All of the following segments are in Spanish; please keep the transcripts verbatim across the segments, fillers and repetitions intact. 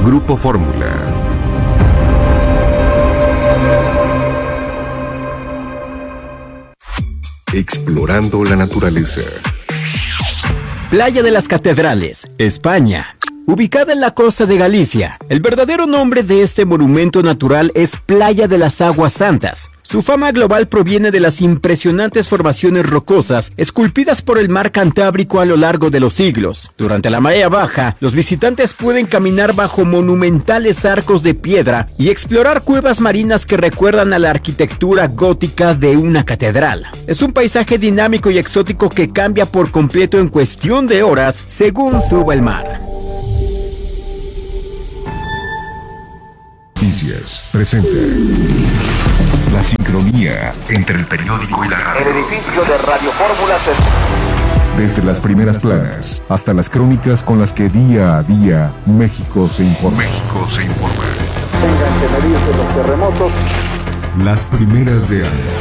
Grupo Fórmula. Explorando la naturaleza. Playa de las Catedrales, España. Ubicada en la costa de Galicia, el verdadero nombre de este monumento natural es Playa de las Aguas Santas. Su fama global proviene de las impresionantes formaciones rocosas esculpidas por el mar Cantábrico a lo largo de los siglos. Durante la marea baja, los visitantes pueden caminar bajo monumentales arcos de piedra y explorar cuevas marinas que recuerdan a la arquitectura gótica de una catedral. Es un paisaje dinámico y exótico que cambia por completo en cuestión de horas según suba el mar. Noticias presenta la sincronía entre el periódico y la radio. El edificio de Radio Fórmula se... Desde las primeras planas hasta las crónicas con las que día a día México se informa. México se informa. Tengan que medirse los terremotos. Las primeras de año.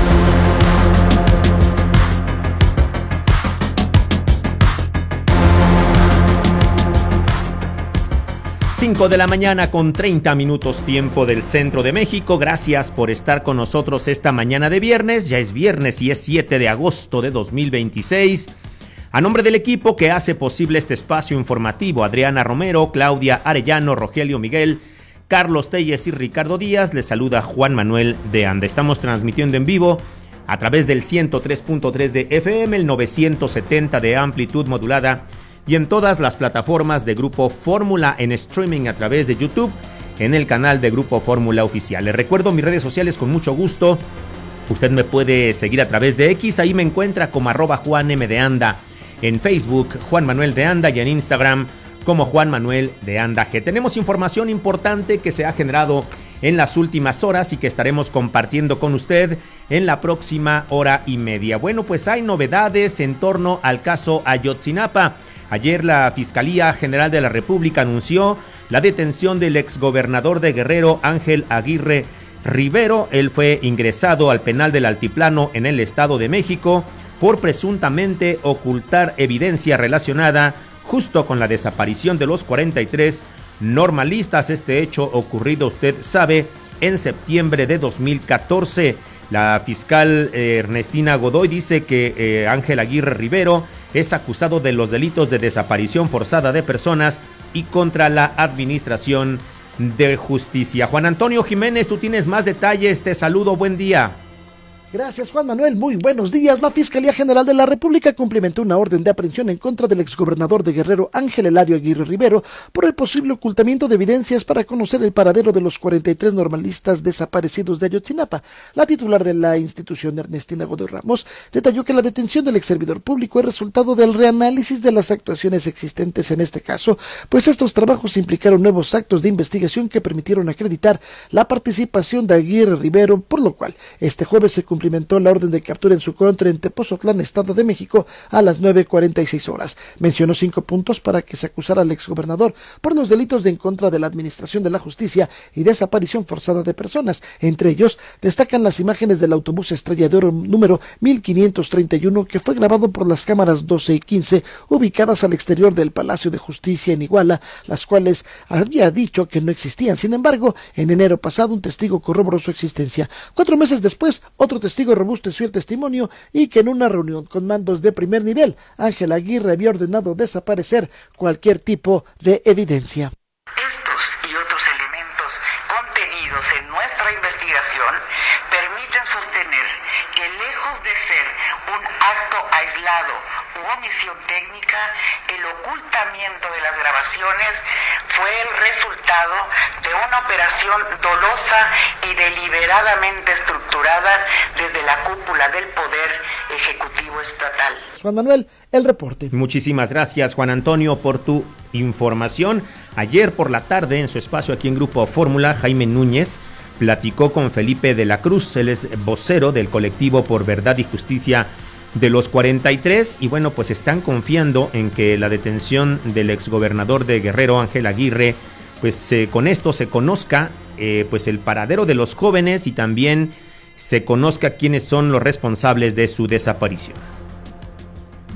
cinco de la mañana con treinta minutos tiempo del centro de México. Gracias por estar con nosotros esta mañana de viernes. Ya es viernes y es siete de agosto de dos mil veintiséis. A nombre del equipo que hace posible este espacio informativo, Adriana Romero, Claudia Arellano, Rogelio Miguel, Carlos Telles y Ricardo Díaz, les saluda Juan Manuel de Anda. Estamos transmitiendo en vivo a través del ciento tres punto tres de F M, el novecientos setenta de amplitud modulada y en todas las plataformas de Grupo Fórmula en streaming a través de YouTube, en el canal de Grupo Fórmula Oficial. Les recuerdo mis redes sociales con mucho gusto. Usted me puede seguir a través de X, ahí me encuentra como arroba Juan M de Anda. En Facebook, Juan Manuel de Anda, y en Instagram como Juan Manuel de Anda G. Tenemos información importante que se ha generado en las últimas horas y que estaremos compartiendo con usted en la próxima hora y media. Bueno, pues hay novedades en torno al caso Ayotzinapa. Ayer la Fiscalía General de la República anunció la detención del exgobernador de Guerrero, Ángel Aguirre Rivero. Él fue ingresado al penal del Altiplano en el Estado de México por presuntamente ocultar evidencia relacionada justo con la desaparición de los cuarenta y tres normalistas. Este hecho ocurrido, usted sabe, en septiembre de dos mil catorce. La fiscal eh, Ernestina Godoy dice que eh, Ángel Aguirre Rivero es acusado de los delitos de desaparición forzada de personas y contra la administración de justicia. Juan Antonio Jiménez, tú tienes más detalles, te saludo, buen día. Gracias, Juan Manuel. Muy buenos días. La Fiscalía General de la República cumplimentó una orden de aprehensión en contra del exgobernador de Guerrero, Ángel Eladio Aguirre Rivero, por el posible ocultamiento de evidencias para conocer el paradero de los cuarenta y tres normalistas desaparecidos de Ayotzinapa. La titular de la institución, Ernestina Godoy Ramos, detalló que la detención del exservidor público es resultado del reanálisis de las actuaciones existentes en este caso, pues estos trabajos implicaron nuevos actos de investigación que permitieron acreditar la participación de Aguirre Rivero, por lo cual este jueves se cumplió cumplimentó la orden de captura en su contra en Tepozotlán, Estado de México, a las nueve cuarenta y seis horas. Mencionó cinco puntos para que se acusara al exgobernador por los delitos de en contra de la administración de la justicia y desaparición forzada de personas. Entre ellos, destacan las imágenes del autobús Estrella de Oro número mil quinientos treinta y uno, que fue grabado por las cámaras doce y quince, ubicadas al exterior del Palacio de Justicia en Iguala, las cuales había dicho que no existían. Sin embargo, en enero pasado, un testigo corroboró su existencia. Cuatro meses después, otro testigo robusteció el testimonio y que en una reunión con mandos de primer nivel, Ángel Aguirre había ordenado desaparecer cualquier tipo de evidencia. Estos y otros elementos contenidos en nuestra investigación permiten sostener que, lejos de ser un acto aislado u omisión técnica, el ocultamiento de las grabaciones fue el resultado de una operación dolosa y deliberadamente estructurada desde la cúpula del Poder Ejecutivo Estatal. Juan Manuel, el reporte. Muchísimas gracias, Juan Antonio, por tu información. Ayer por la tarde, en su espacio aquí en Grupo Fórmula, Jaime Núñez platicó con Felipe de la Cruz. Él es vocero del colectivo Por Verdad y Justicia de los cuarenta y tres, y bueno, pues están confiando en que la detención del exgobernador de Guerrero, Ángel Aguirre, pues eh, con esto se conozca eh, pues el paradero de los jóvenes y también se conozca quiénes son los responsables de su desaparición.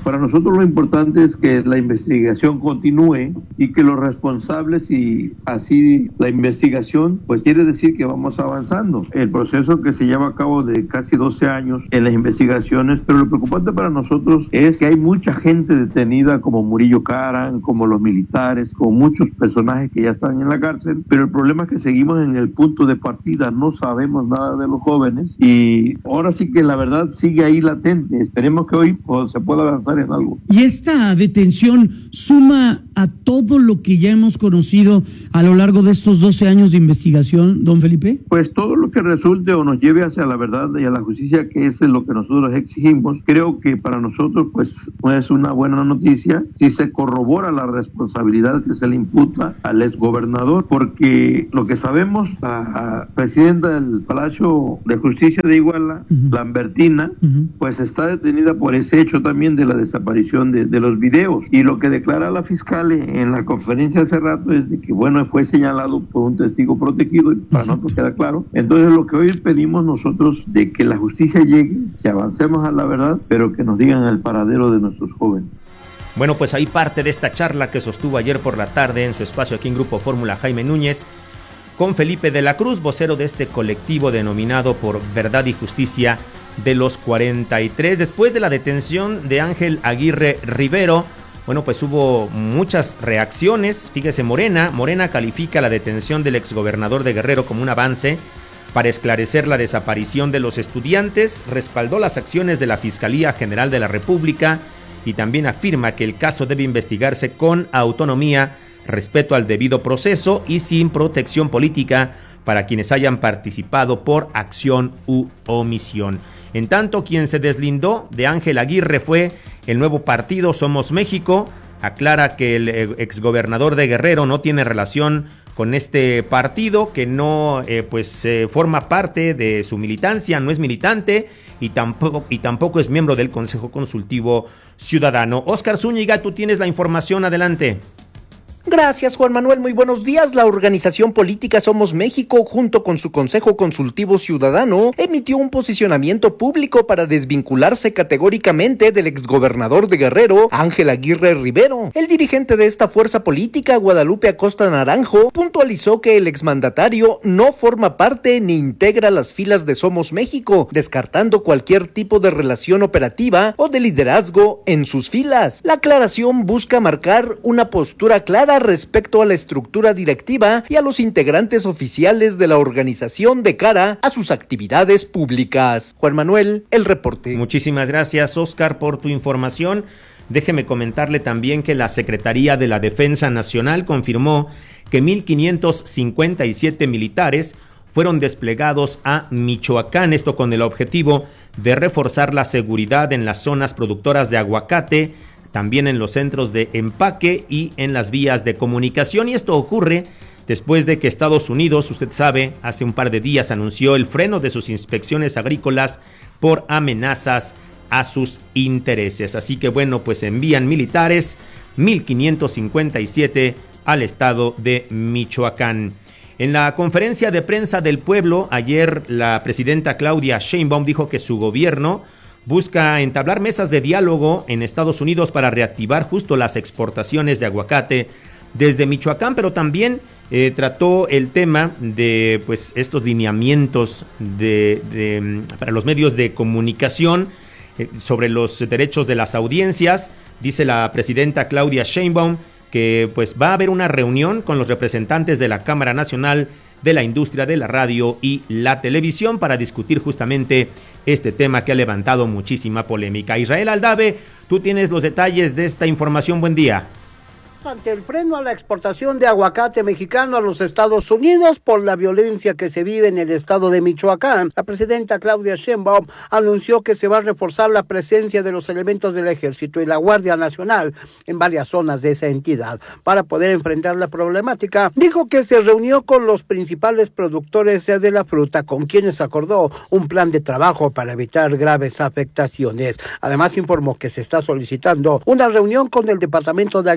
Para nosotros lo importante es que la investigación continúe y que los responsables, y así la investigación, pues quiere decir que vamos avanzando. El proceso que se lleva a cabo de casi doce años en las investigaciones, pero lo preocupante para nosotros es que hay mucha gente detenida, como Murillo Karam, como los militares, como muchos personajes que ya están en la cárcel, pero el problema es que seguimos en el punto de partida, no sabemos nada de los jóvenes y ahora sí que la verdad sigue ahí latente. Esperemos que hoy pues, se pueda avanzar en algo. ¿Y esta detención suma a todo lo que ya hemos conocido a lo largo de estos doce años de investigación, don Felipe? Pues todo lo que resulte o nos lleve hacia la verdad y a la justicia, que es lo que nosotros exigimos, creo que para nosotros pues es una buena noticia si se corrobora la responsabilidad que se le imputa al exgobernador, porque lo que sabemos, la presidenta del Palacio de Justicia de Iguala, uh-huh. Lambertina, uh-huh. pues está detenida por ese hecho también de la desaparición de, de los videos, y lo que declara la fiscal en la conferencia hace rato es de que bueno, fue señalado por un testigo protegido y para uh-huh. nosotros queda claro. Entonces lo que hoy pedimos nosotros de que la justicia llegue, que avancemos a la verdad, pero que nos digan el paradero de nuestros jóvenes. Bueno, pues ahí parte de esta charla que sostuvo ayer por la tarde en su espacio aquí en Grupo Fórmula Jaime Núñez con Felipe de la Cruz, vocero de este colectivo denominado por Verdad y Justicia de los cuarenta y tres. Después de la detención de Ángel Aguirre Rivero, bueno, pues hubo muchas reacciones. Fíjese, Morena, Morena califica la detención del exgobernador de Guerrero como un avance para esclarecer la desaparición de los estudiantes, respaldó las acciones de la Fiscalía General de la República y también afirma que el caso debe investigarse con autonomía, respeto al debido proceso y sin protección política para quienes hayan participado por acción u omisión. En tanto, quien se deslindó de Ángel Aguirre fue el nuevo partido Somos México. Aclara que el exgobernador de Guerrero no tiene relación con este partido, que no eh, pues eh, forma parte de su militancia, no es militante y tampoco, y tampoco es miembro del Consejo Consultivo Ciudadano. Óscar Zúñiga, tú tienes la información, adelante. Gracias, Juan Manuel. Muy buenos días. La organización política Somos México, junto con su Consejo Consultivo Ciudadano, emitió un posicionamiento público para desvincularse categóricamente del exgobernador de Guerrero, Ángel Aguirre Rivero. El dirigente de esta fuerza política, Guadalupe Acosta Naranjo, puntualizó que el exmandatario no forma parte ni integra las filas de Somos México, descartando cualquier tipo de relación operativa o de liderazgo en sus filas. La aclaración busca marcar una postura clara respecto a la estructura directiva y a los integrantes oficiales de la organización de cara a sus actividades públicas. Juan Manuel, el reporte. Muchísimas gracias, Óscar, por tu información. Déjeme comentarle también que la Secretaría de la Defensa Nacional confirmó que mil quinientos cincuenta y siete militares fueron desplegados a Michoacán, esto con el objetivo de reforzar la seguridad en las zonas productoras de aguacate, también en los centros de empaque y en las vías de comunicación, y esto ocurre después de que Estados Unidos, usted sabe, hace un par de días anunció el freno de sus inspecciones agrícolas por amenazas a sus intereses. Así que bueno, pues envían militares, mil quinientos cincuenta y siete al estado de Michoacán. En la conferencia de prensa del pueblo, ayer la presidenta Claudia Sheinbaum dijo que su gobierno busca entablar mesas de diálogo en Estados Unidos para reactivar justo las exportaciones de aguacate desde Michoacán, pero también eh, trató el tema de pues estos lineamientos de, de, para los medios de comunicación eh, sobre los derechos de las audiencias. Dice la presidenta Claudia Sheinbaum que pues va a haber una reunión con los representantes de la Cámara Nacional de la Industria de la Radio y la Televisión para discutir justamente este tema que ha levantado muchísima polémica. Israel Aldave, tú tienes los detalles de esta información. Buen día. Ante el freno a la exportación de aguacate mexicano a los Estados Unidos por la violencia que se vive en el estado de Michoacán, la presidenta Claudia Sheinbaum anunció que se va a reforzar la presencia de los elementos del Ejército y la Guardia Nacional en varias zonas de esa entidad para poder enfrentar la problemática. Dijo que se reunió con los principales productores de la fruta, con quienes acordó un plan de trabajo para evitar graves afectaciones. Además, informó que se está solicitando una reunión con el Departamento de Agricultura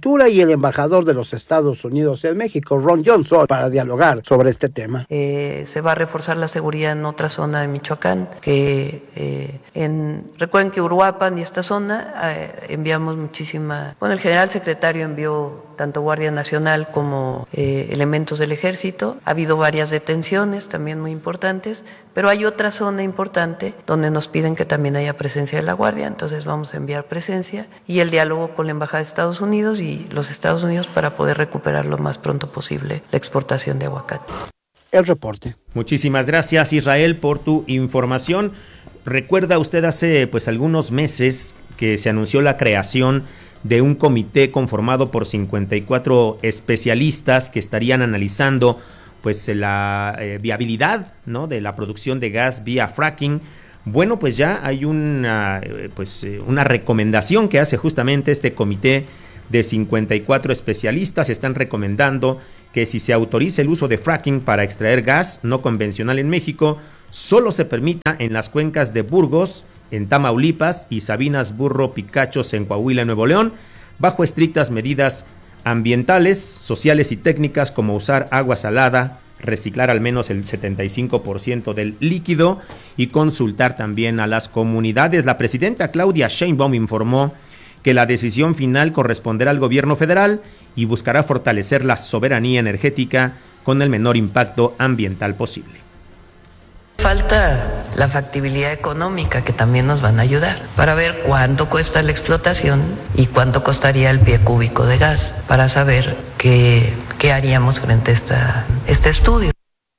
Agricultura y el embajador de los Estados Unidos en México, Ron Johnson, para dialogar sobre este tema. Eh, se va a reforzar la seguridad en otra zona de Michoacán, que eh, en, recuerden que Uruapan y esta zona eh, enviamos muchísima, bueno, el general secretario envió tanto Guardia Nacional como eh, elementos del Ejército. Ha habido varias detenciones también muy importantes, pero hay otra zona importante donde nos piden que también haya presencia de la Guardia, entonces vamos a enviar presencia y el diálogo con la Embajada de Estados Unidos y los Estados Unidos para poder recuperar lo más pronto posible la exportación de aguacate. El reporte. Muchísimas gracias, Israel, por tu información. Recuerda usted hace pues algunos meses que se anunció la creación de un comité conformado por cincuenta y cuatro especialistas que estarían analizando pues la eh, viabilidad, ¿no?, de la producción de gas vía fracking. Bueno, pues ya hay una eh, pues eh, una recomendación que hace justamente este comité de cincuenta y cuatro especialistas. Están recomendando que si se autoriza el uso de fracking para extraer gas no convencional en México, solo se permita en las cuencas de Burgos, en Tamaulipas, y Sabinas, Burro, Picachos en Coahuila, Nuevo León, bajo estrictas medidas ambientales, sociales y técnicas como usar agua salada, reciclar al menos el setenta y cinco por ciento del líquido y consultar también a las comunidades. La presidenta Claudia Sheinbaum informó que la decisión final corresponderá al gobierno federal y buscará fortalecer la soberanía energética con el menor impacto ambiental posible. Falta la factibilidad económica, que también nos van a ayudar para ver cuánto cuesta la explotación y cuánto costaría el pie cúbico de gas, para saber qué, qué haríamos frente a esta, este estudio.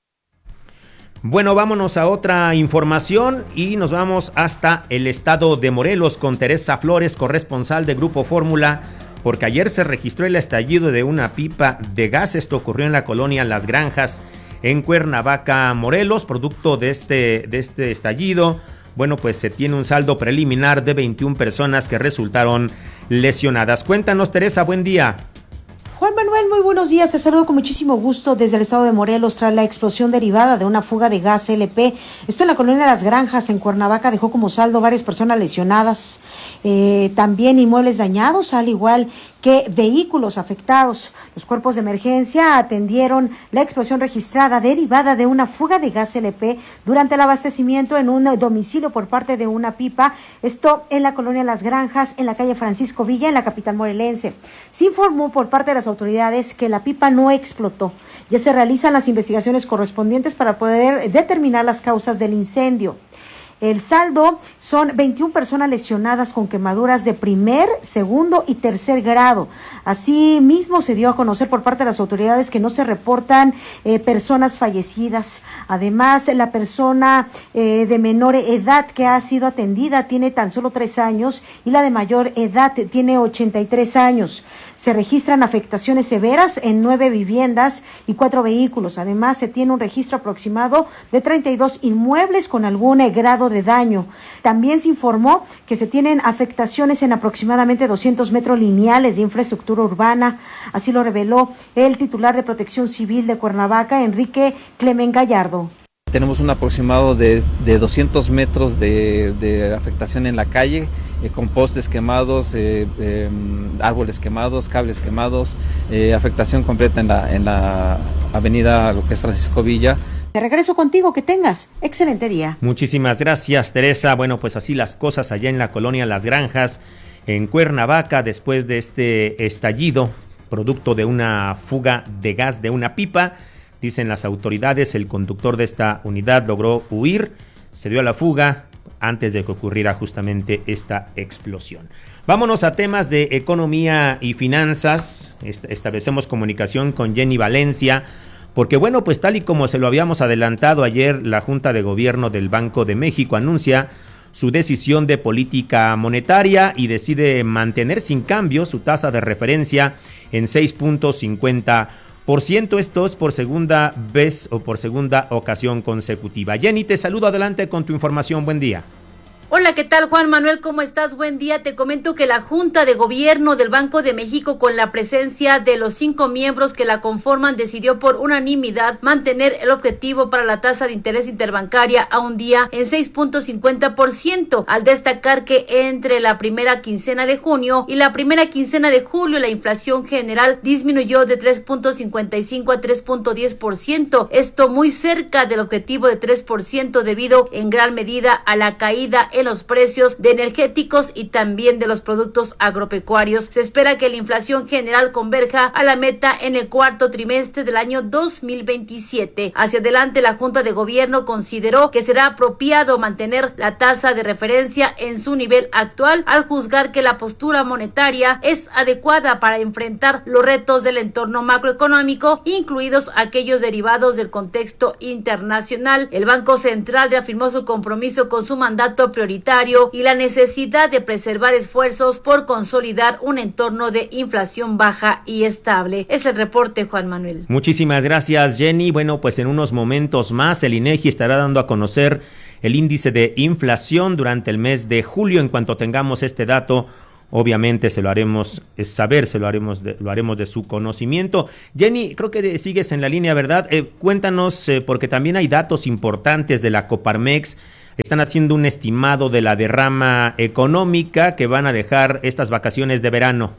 Bueno, vámonos a otra información y nos vamos hasta el estado de Morelos con Teresa Flores, corresponsal de Grupo Fórmula, porque ayer se registró el estallido de una pipa de gas. Esto ocurrió en la colonia Las Granjas, en Cuernavaca, Morelos. Producto de este, de este estallido, bueno, pues se tiene un saldo preliminar de veintiuna personas que resultaron lesionadas. Cuéntanos, Teresa, buen día. Juan Manuel, muy buenos días. Te saludo con muchísimo gusto desde el estado de Morelos tras la explosión derivada de una fuga de gas L P. Esto en la colonia Las Granjas, en Cuernavaca, dejó como saldo varias personas lesionadas, eh, también inmuebles dañados, al igual que vehículos afectados. Los cuerpos de emergencia atendieron la explosión registrada derivada de una fuga de gas L P durante el abastecimiento en un domicilio por parte de una pipa, esto en la colonia Las Granjas, en la calle Francisco Villa, en la capital morelense. Se informó por parte de las autoridades que la pipa no explotó. Ya se realizan las investigaciones correspondientes para poder determinar las causas del incendio. El saldo son veintiuna personas lesionadas con quemaduras de primer, segundo y tercer grado. Asimismo, se dio a conocer por parte de las autoridades que no se reportan eh, personas fallecidas. Además, la persona eh, de menor edad que ha sido atendida tiene tan solo tres años y la de mayor edad tiene ochenta y tres años. Se registran afectaciones severas en nueve viviendas y cuatro vehículos. Además, se tiene un registro aproximado de treinta y dos inmuebles con algún eh, grado de daño. También se informó que se tienen afectaciones en aproximadamente doscientos metros lineales de infraestructura urbana. Así lo reveló el titular de Protección Civil de Cuernavaca, Enrique Clemen Gallardo. Tenemos un aproximado de, de doscientos metros de, de afectación en la calle, eh, con postes quemados, eh, eh, árboles quemados, cables quemados, eh, afectación completa en la, en la avenida, lo que es Francisco Villa. De regreso contigo, que tengas excelente día. Muchísimas gracias, Teresa. Bueno, pues así las cosas allá en la colonia Las Granjas, en Cuernavaca, después de este estallido, producto de una fuga de gas de una pipa. Dicen las autoridades, el conductor de esta unidad logró huir, se dio a la fuga antes de que ocurriera justamente esta explosión. Vámonos a temas de economía y finanzas. Est- establecemos comunicación con Jenny Valencia, porque bueno, pues tal y como se lo habíamos adelantado ayer, la Junta de Gobierno del Banco de México anuncia su decisión de política monetaria y decide mantener sin cambio su tasa de referencia en seis punto cincuenta por ciento. Esto es por segunda vez o por segunda ocasión consecutiva. Jenny, te saludo, adelante con tu información, buen día. Hola, ¿qué tal, Juan Manuel? ¿Cómo estás? Buen día. Te comento que la Junta de Gobierno del Banco de México, con la presencia de los cinco miembros que la conforman, decidió por unanimidad mantener el objetivo para la tasa de interés interbancaria a un día en seis punto cincuenta por ciento, al destacar que entre la primera quincena de junio y la primera quincena de julio la inflación general disminuyó de tres punto cincuenta y cinco a tres punto diez por ciento, esto muy cerca del objetivo de tres por ciento debido en gran medida a la caída en los precios de energéticos y también de los productos agropecuarios. Se espera que la inflación general converja a la meta en el cuarto trimestre del año dos mil veintisiete. Hacia adelante, la Junta de Gobierno consideró que será apropiado mantener la tasa de referencia en su nivel actual, al juzgar que la postura monetaria es adecuada para enfrentar los retos del entorno macroeconómico, incluidos aquellos derivados del contexto internacional. El Banco Central reafirmó su compromiso con su mandato prioritario y la necesidad de preservar esfuerzos por consolidar un entorno de inflación baja y estable. Es el reporte, Juan Manuel. Muchísimas gracias, Jenny. Bueno, pues en unos momentos más el INEGI estará dando a conocer el índice de inflación durante el mes de julio. En cuanto tengamos este dato, obviamente se lo haremos saber, se lo haremos de, lo haremos de su conocimiento. Jenny, creo que sigues en la línea, ¿verdad? Eh, cuéntanos, eh, porque también hay datos importantes de la Coparmex. Están haciendo un estimado de la derrama económica que van a dejar estas vacaciones de verano.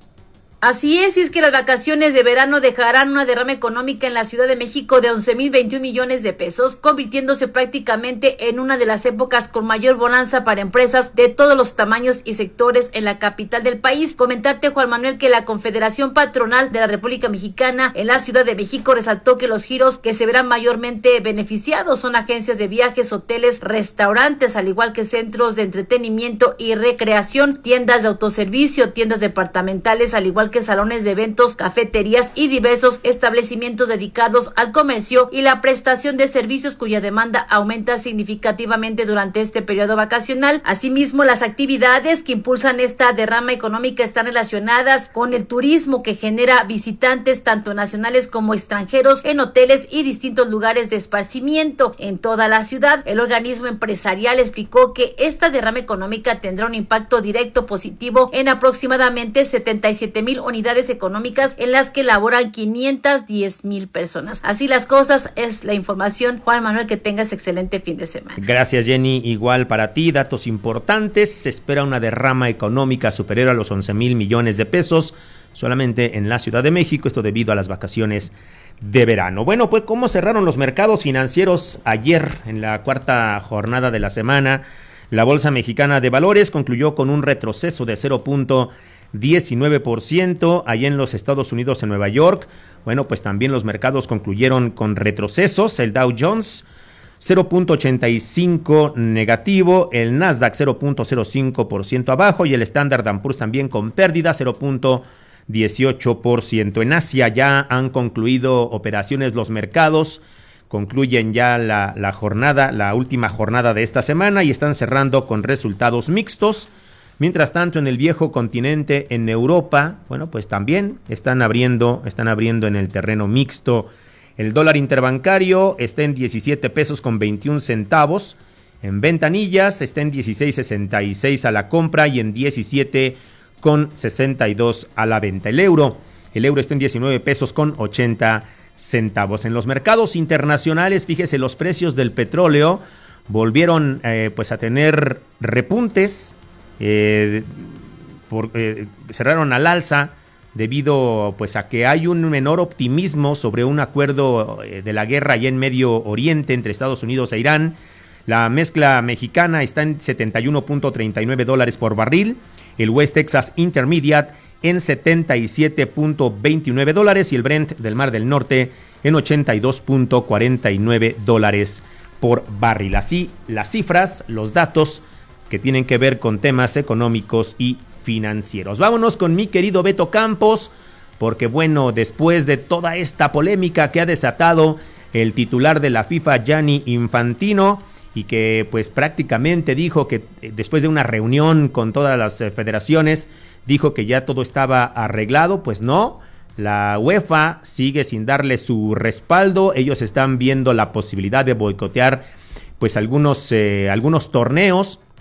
Así es, y es que las vacaciones de verano dejarán una derrama económica en la Ciudad de México de once mil veintiún millones de pesos, convirtiéndose prácticamente en una de las épocas con mayor bonanza para empresas de todos los tamaños y sectores en la capital del país. Comentarte, Juan Manuel, que la Confederación Patronal de la República Mexicana en la Ciudad de México resaltó que los giros que se verán mayormente beneficiados son agencias de viajes, hoteles, restaurantes, al igual que centros de entretenimiento y recreación, tiendas de autoservicio, tiendas departamentales, al igual que que salones de eventos, cafeterías y diversos establecimientos dedicados al comercio y la prestación de servicios, cuya demanda aumenta significativamente durante este periodo vacacional. Asimismo, las actividades que impulsan esta derrama económica están relacionadas con el turismo, que genera visitantes tanto nacionales como extranjeros en hoteles y distintos lugares de esparcimiento en toda la ciudad. El organismo empresarial explicó que esta derrama económica tendrá un impacto directo positivo en aproximadamente setenta y siete mil unidades económicas, en las que laboran quinientas diez mil personas. Así las cosas, es la información. Juan Manuel, que tengas excelente fin de semana. Gracias, Jenny. Igual para ti, datos importantes. Se espera una derrama económica superior a los once mil millones de pesos solamente en la Ciudad de México, esto debido a las vacaciones de verano. Bueno, pues cómo cerraron los mercados financieros ayer en la cuarta jornada de la semana. La Bolsa Mexicana de Valores concluyó con un retroceso de cero punto diecinueve por ciento allá en los Estados Unidos, en Nueva York. Bueno, pues también los mercados concluyeron con retrocesos. El Dow Jones cero punto ochenta y cinco negativo, el Nasdaq cero punto cero cinco por ciento abajo y el Standard and Poor's también con pérdida cero punto dieciocho por ciento. En Asia ya han concluido operaciones los mercados. Concluyen ya la, la jornada, la última jornada de esta semana, y están cerrando con resultados mixtos. Mientras tanto, en el viejo continente, en Europa, bueno, pues también están abriendo, están abriendo en el terreno mixto. El dólar interbancario está en diecisiete pesos con veintiún centavos. En ventanillas está en dieciséis sesenta y seis a la compra y en diecisiete con sesenta y dos a la venta. El euro, el euro está en diecinueve pesos con ochenta centavos. En los mercados internacionales, fíjese, los precios del petróleo volvieron eh, pues a tener repuntes. Eh, por, eh, cerraron al alza debido pues a que hay un menor optimismo sobre un acuerdo eh, de la guerra allá en Medio Oriente entre Estados Unidos e Irán. La mezcla mexicana está en setenta y uno punto treinta y nueve dólares por barril, el West Texas Intermediate en setenta y siete punto veintinueve dólares y el Brent del Mar del Norte en ochenta y dos punto cuarenta y nueve dólares por barril. Así las cifras, los datos que tienen que ver con temas económicos y financieros. Vámonos con mi querido Beto Campos, porque bueno, después de toda esta polémica que ha desatado el titular de la FIFA, Gianni Infantino, y que pues prácticamente dijo que después de una reunión con todas las eh, federaciones, dijo que ya todo estaba arreglado. Pues no, la UEFA sigue sin darle su respaldo. Ellos están viendo la posibilidad de boicotear pues algunos, eh, algunos torneos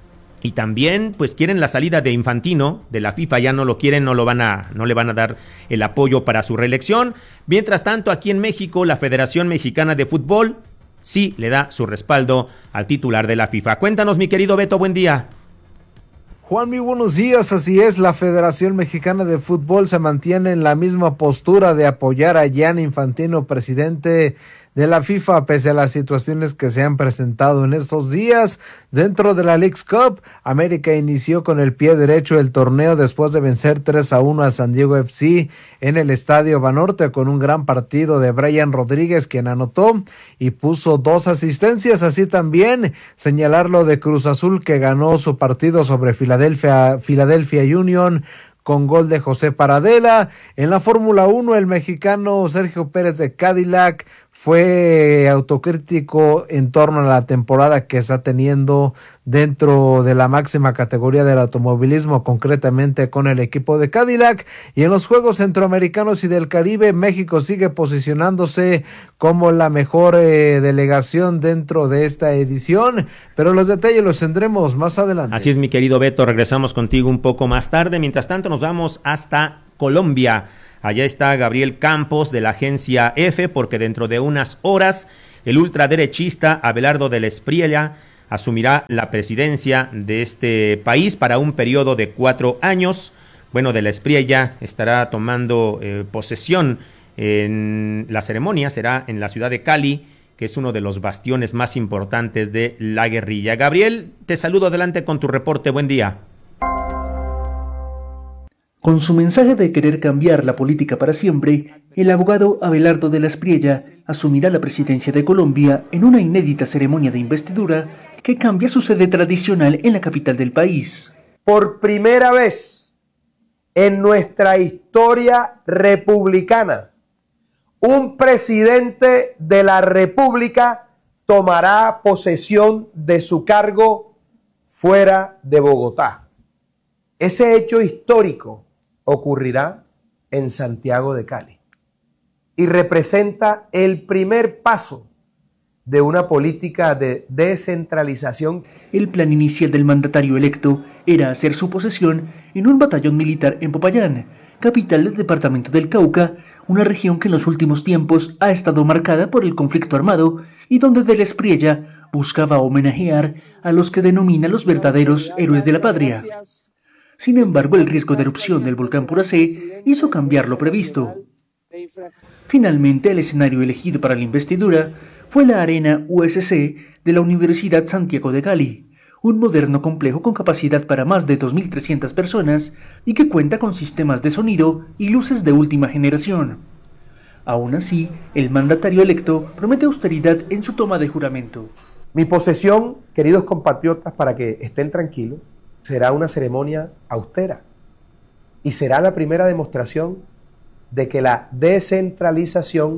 Y también pues quieren la salida de Infantino de la FIFA, ya no lo quieren, no lo van a no le van a dar el apoyo para su reelección. Mientras tanto, aquí en México, la Federación Mexicana de Fútbol sí le da su respaldo al titular de la FIFA. Cuéntanos, mi querido Beto, buen día. Juan, muy buenos días. Así es, la Federación Mexicana de Fútbol se mantiene en la misma postura de apoyar a Gianni Infantino, presidente de la FIFA, pese a las situaciones que se han presentado en estos días. Dentro de la Leagues Cup, América inició con el pie derecho el torneo después de vencer tres a uno al San Diego F C en el Estadio Banorte, con un gran partido de Brian Rodríguez, quien anotó y puso dos asistencias. Así también señalar lo de Cruz Azul, que ganó su partido sobre Philadelphia, Philadelphia Union con gol de José Paradela. En la Fórmula uno, el mexicano Sergio Pérez de Cadillac fue autocrítico en torno a la temporada que está teniendo dentro de la máxima categoría del automovilismo, concretamente con el equipo de Cadillac. Y en los Juegos Centroamericanos y del Caribe, México sigue posicionándose como la mejor eh, delegación dentro de esta edición, pero los detalles los tendremos más adelante. Así es, mi querido Beto, regresamos contigo un poco más tarde. Mientras tanto, nos vamos hasta Colombia. Allá está Gabriel Campos de la agencia F, porque dentro de unas horas el ultraderechista Abelardo del Espriella asumirá la presidencia de este país para un periodo de cuatro años. Bueno, del Espriella estará tomando eh, posesión en la ceremonia, será en la ciudad de Cali, que es uno de los bastiones más importantes de la guerrilla. Gabriel, te saludo, adelante con tu reporte, buen día. Con su mensaje de querer cambiar la política para siempre, el abogado Abelardo de la Espriella asumirá la presidencia de Colombia en una inédita ceremonia de investidura que cambia su sede tradicional en la capital del país. Por primera vez en nuestra historia republicana, un presidente de la República tomará posesión de su cargo fuera de Bogotá. Ese hecho histórico ocurrirá en Santiago de Cali y representa el primer paso de una política de descentralización. El plan inicial del mandatario electo era hacer su posesión en un batallón militar en Popayán, capital del departamento del Cauca, una región que en los últimos tiempos ha estado marcada por el conflicto armado y donde de la Espriella buscaba homenajear a los que denomina los verdaderos héroes de la patria. Sin embargo, el riesgo de erupción del volcán Puracé hizo cambiar lo previsto. Finalmente, el escenario elegido para la investidura fue la Arena U S C de la Universidad Santiago de Cali, un moderno complejo con capacidad para más de dos mil trescientas personas y que cuenta con sistemas de sonido y luces de última generación. Aún así, el mandatario electo promete austeridad en su toma de juramento. Mi posesión, queridos compatriotas, para que estén tranquilos, será una ceremonia austera y será la primera demostración de que la descentralización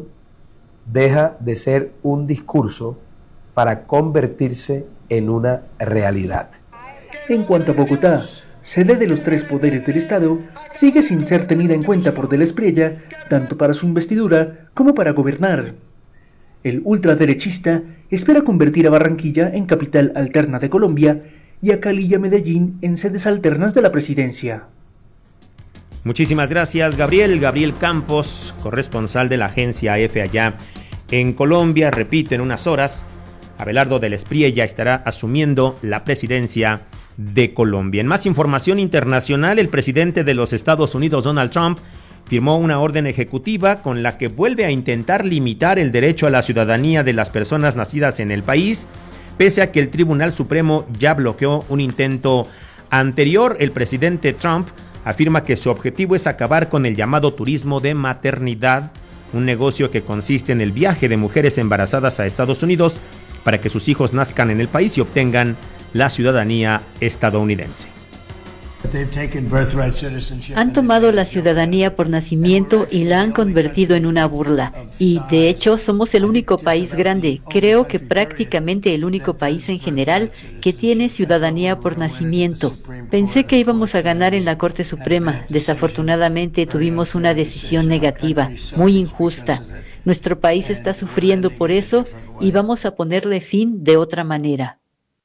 deja de ser un discurso para convertirse en una realidad. En cuanto a Bogotá, sede de los tres poderes del Estado, sigue sin ser tenida en cuenta por de la Espriella, tanto para su investidura como para gobernar. El ultraderechista espera convertir a Barranquilla en capital alterna de Colombia y a Cali y a Medellín en sedes alternas de la presidencia. Muchísimas gracias, Gabriel. Gabriel Campos, corresponsal de la agencia F allá en Colombia. Repito, en unas horas, Abelardo del Espriella estará asumiendo la presidencia de Colombia. En más información internacional, el presidente de los Estados Unidos, Donald Trump, firmó una orden ejecutiva con la que vuelve a intentar limitar el derecho a la ciudadanía de las personas nacidas en el país, pese a que el Tribunal Supremo ya bloqueó un intento anterior. El presidente Trump afirma que su objetivo es acabar con el llamado turismo de maternidad, un negocio que consiste en el viaje de mujeres embarazadas a Estados Unidos para que sus hijos nazcan en el país y obtengan la ciudadanía estadounidense. Han tomado la ciudadanía por nacimiento y la han convertido en una burla. Y, de hecho, somos el único país grande, creo que prácticamente el único país en general, que tiene ciudadanía por nacimiento. Pensé que íbamos a ganar en la Corte Suprema. Desafortunadamente tuvimos una decisión negativa, muy injusta. Nuestro país está sufriendo por eso y vamos a ponerle fin de otra manera.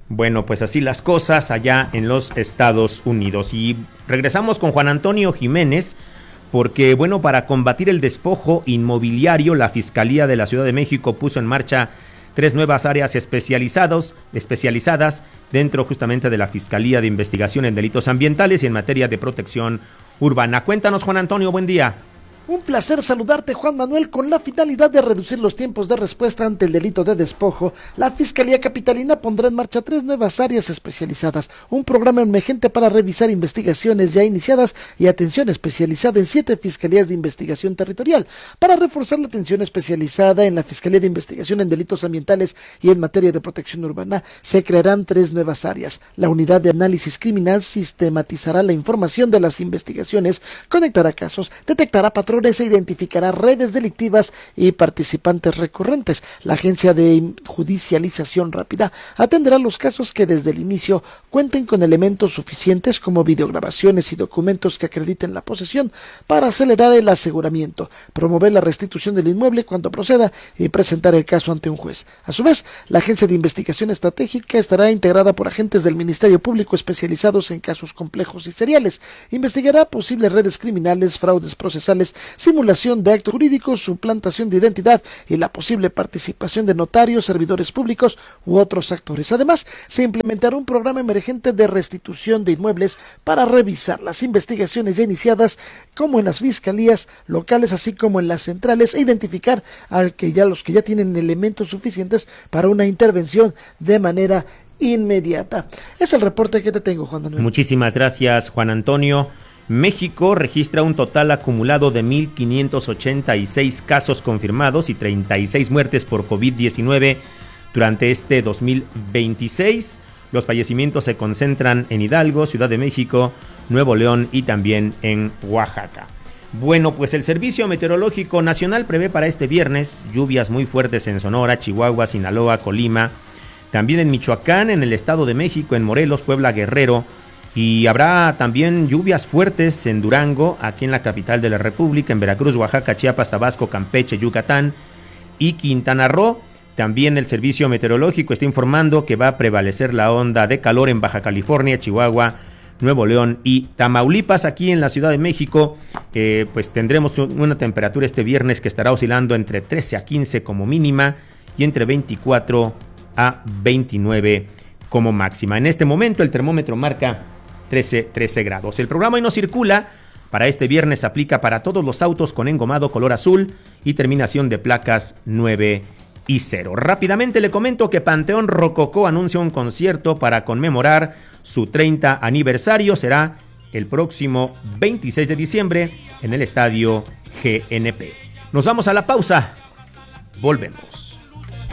Bueno, pues así las cosas allá en los Estados Unidos. Y regresamos con Juan Antonio Jiménez, porque bueno, para combatir el despojo inmobiliario, la Fiscalía de la Ciudad de México puso en marcha tres nuevas áreas especializados, especializadas dentro justamente de la Fiscalía de Investigación en Delitos Ambientales y en materia de protección urbana. Cuéntanos, Juan Antonio, buen día. Un placer saludarte, Juan Manuel. Con la finalidad de reducir los tiempos de respuesta ante el delito de despojo, la Fiscalía Capitalina pondrá en marcha tres nuevas áreas especializadas, un programa emergente para revisar investigaciones ya iniciadas y atención especializada en siete fiscalías de investigación territorial. Para reforzar la atención especializada en la Fiscalía de Investigación en Delitos Ambientales y en materia de protección urbana, se crearán tres nuevas áreas. La Unidad de Análisis Criminal sistematizará la información de las investigaciones, conectará casos, detectará patrones e identificará redes delictivas y participantes recurrentes. La Agencia de Judicialización Rápida atenderá los casos que desde el inicio cuenten con elementos suficientes como videograbaciones y documentos que acrediten la posesión para acelerar el aseguramiento, promover la restitución del inmueble cuando proceda y presentar el caso ante un juez. A su vez, la Agencia de Investigación Estratégica estará integrada por agentes del Ministerio Público especializados en casos complejos y seriales. Investigará posibles redes criminales, fraudes procesales, simulación de actos jurídicos, suplantación de identidad y la posible participación de notarios, servidores públicos u otros actores. Además, se implementará un programa emergente de restitución de inmuebles para revisar las investigaciones ya iniciadas, como en las fiscalías locales, así como en las centrales, e identificar al que ya los que ya tienen elementos suficientes para una intervención de manera inmediata. Es el reporte que te tengo, Juan Manuel. Muchísimas gracias, Juan Antonio. México registra un total acumulado de mil quinientos ochenta y seis casos confirmados y treinta y seis muertes por COVID diecinueve durante este dos mil veintiséis. Los fallecimientos se concentran en Hidalgo, Ciudad de México, Nuevo León y también en Oaxaca. Bueno, pues el Servicio Meteorológico Nacional prevé para este viernes lluvias muy fuertes en Sonora, Chihuahua, Sinaloa, Colima, también en Michoacán, en el Estado de México, en Morelos, Puebla, Guerrero. Y habrá también lluvias fuertes en Durango, aquí en la capital de la República, en Veracruz, Oaxaca, Chiapas, Tabasco, Campeche, Yucatán y Quintana Roo. También el Servicio Meteorológico está informando que va a prevalecer la onda de calor en Baja California, Chihuahua, Nuevo León y Tamaulipas. Aquí en la Ciudad de México, eh, pues tendremos una temperatura este viernes que estará oscilando entre trece a quince como mínima y entre veinticuatro a veintinueve como máxima. En este momento el termómetro marca trece, trece grados. El programa Hoy No Circula para este viernes aplica para todos los autos con engomado color azul y terminación de placas nueve y cero. Rápidamente le comento que Panteón Rococó anuncia un concierto para conmemorar su treinta aniversario. Será el próximo veintiséis de diciembre en el Estadio G N P. Nos vamos a la pausa. Volvemos.